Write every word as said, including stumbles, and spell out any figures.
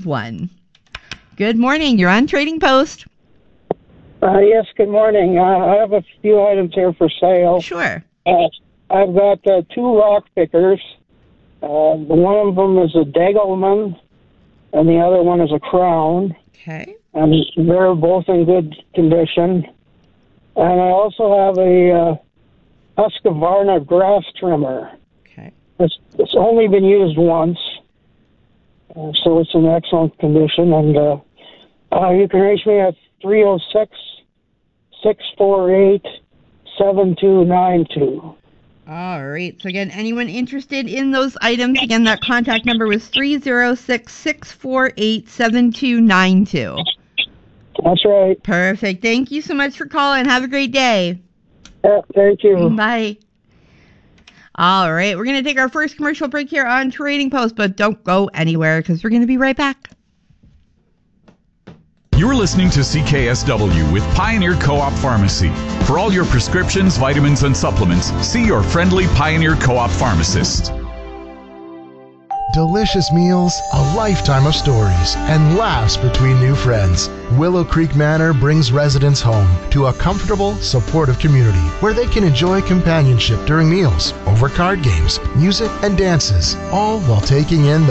one. Good morning. You're on Trading Post. Uh, yes, good morning. Uh, I have a few items here for sale. Sure. Uh, I've got uh, two rock pickers. Uh, one of them is a Degelman, and the other one is a Crown. Okay. And they're both in good condition. And I also have a uh, Husqvarna grass trimmer. Okay. It's, it's only been used once, uh, so it's in excellent condition. And uh, uh, you can reach me at three oh six, six four eight, seven two nine two. All right. So again, anyone interested in those items, again, that contact number was three oh six, six four eight, seven two nine two. That's right. Perfect. Thank you so much for calling. Have a great day. Yeah, thank you. Bye. All right. We're going to take our first commercial break here on Trading Post, but don't go anywhere because we're going to be right back. You're listening to C K S W with Pioneer Co-op Pharmacy. For all your prescriptions, vitamins, and supplements, see your friendly Pioneer Co-op pharmacist. Delicious meals, a lifetime of stories, and laughs between new friends. Willow Creek Manor brings residents home to a comfortable, supportive community where they can enjoy companionship during meals, over card games, music, and dances, all while taking in the